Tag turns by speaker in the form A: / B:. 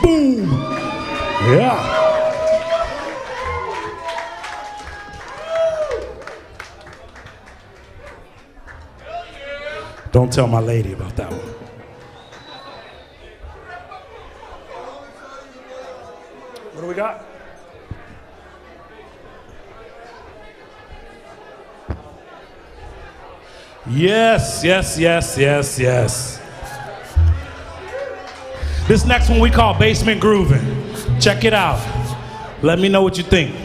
A: Boom. Yeah. Don't tell my lady about that one. What do we got? Yes, yes, yes, yes, yes. This next one we call Basement Grooving. Check it out. Let me know what you think.